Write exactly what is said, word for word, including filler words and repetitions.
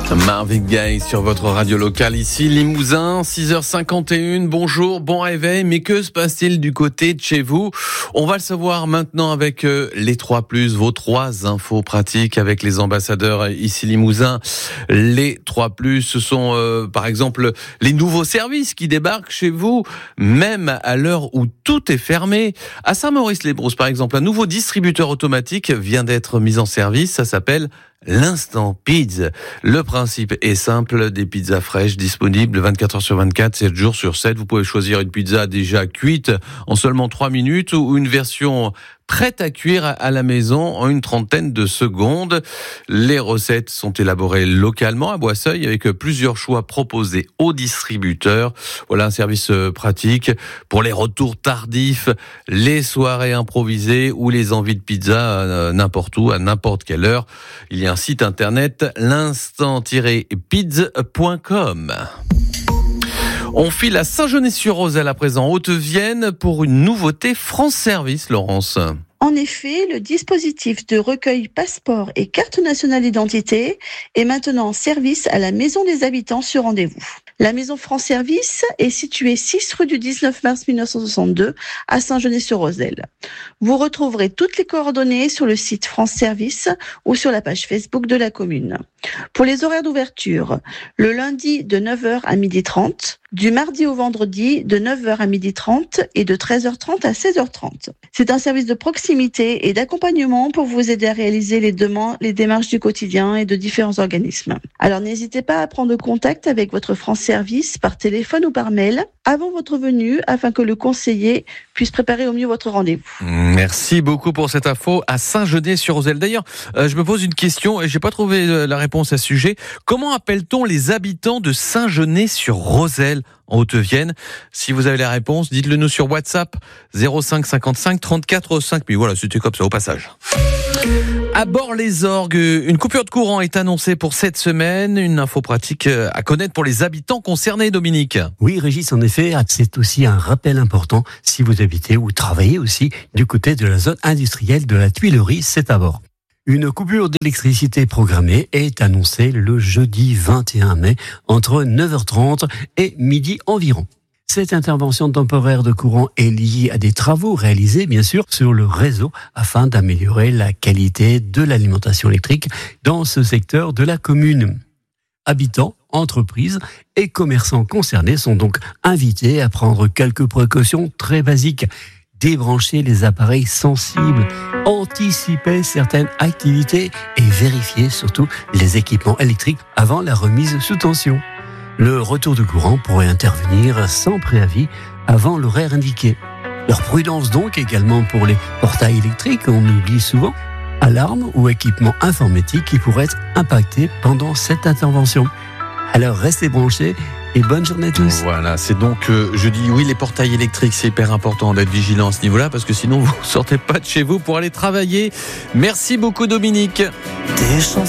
Marvin Gaye sur votre radio locale, ici Limousin, six heures cinquante et une, bonjour, bon réveil, mais que se passe-t-il du côté de chez vous? On va le savoir maintenant avec euh, les trois plus, vos trois infos pratiques avec les ambassadeurs ici Limousin. Les trois plus, ce sont euh, par exemple les nouveaux services qui débarquent chez vous, même à l'heure où tout est fermé. À Saint-Maurice-les-Brousses par exemple, un nouveau distributeur automatique vient d'être mis en service, ça s'appelle l'Instant Pizza. Le principe est simple, des pizzas fraîches disponibles vingt-quatre heures sur vingt-quatre, sept jours sur sept. Vous pouvez choisir une pizza déjà cuite en seulement trois minutes ou une version prête à cuire à la maison en une trentaine de secondes. Les recettes sont élaborées localement à Boisseuil avec plusieurs choix proposés aux distributeurs. Voilà un service pratique pour les retours tardifs, les soirées improvisées ou les envies de pizza n'importe où, à n'importe quelle heure. Il y a un site internet, l'instant tiret pizza point com. On file à Saint-Genès-sur-Roselle à présent, Haute-Vienne, pour une nouveauté France Service, Laurence. En effet, le dispositif de recueil passeport et carte nationale d'identité est maintenant en service à la Maison des Habitants sur rendez-vous. La Maison France Service est située six rue du dix-neuf mars mille neuf cent soixante-deux à Saint-Genès-sur-Roselle. Vous retrouverez toutes les coordonnées sur le site France Service ou sur la page Facebook de la commune. Pour les horaires d'ouverture, le lundi de neuf heures à midi trente, du mardi au vendredi de neuf heures à midi trente et de treize heures trente à seize heures trente. C'est un service de proximité et d'accompagnement pour vous aider à réaliser les demandes, les démarches du quotidien et de différents organismes. Alors n'hésitez pas à prendre contact avec votre France Service par téléphone ou par mail avant votre venue afin que le conseiller puisse préparer au mieux votre rendez-vous. Merci beaucoup pour cette info à Saint-Genès-sur-Roselle. D'ailleurs, euh, je me pose une question et j'ai pas trouvé la réponse à ce sujet. Comment appelle-t-on les habitants de Saint-Genès-sur-Roselle en Haute-Vienne? Si vous avez la réponse, dites-le nous sur WhatsApp zéro cinq cinquante-cinq trente-quatre cinq mille. Voilà, c'était comme ça au passage. À Bord-les-Orgues, une coupure de courant est annoncée pour cette semaine. Une info pratique à connaître pour les habitants concernés, Dominique. Oui, Régis, en effet, c'est aussi un rappel important si vous habitez ou travaillez aussi du côté de la zone industrielle de la Tuilerie, c'est à bord. Une coupure d'électricité programmée est annoncée le jeudi vingt et un mai entre neuf heures trente et midi environ. Cette intervention temporaire de courant est liée à des travaux réalisés, bien sûr, sur le réseau afin d'améliorer la qualité de l'alimentation électrique dans ce secteur de la commune. Habitants, entreprises et commerçants concernés sont donc invités à prendre quelques précautions très basiques. Débrancher les appareils sensibles, anticiper certaines activités et vérifier surtout les équipements électriques avant la remise sous tension. Le retour de courant pourrait intervenir sans préavis avant l'horaire indiqué. Leur prudence donc également pour les portails électriques, on oublie souvent, alarmes ou équipements informatiques qui pourraient être impactés pendant cette intervention. Alors restez branchés et bonne journée à tous. Voilà, c'est donc, euh, je dis oui, les portails électriques, c'est hyper important d'être vigilant à ce niveau-là parce que sinon vous sortez pas de chez vous pour aller travailler. Merci beaucoup Dominique.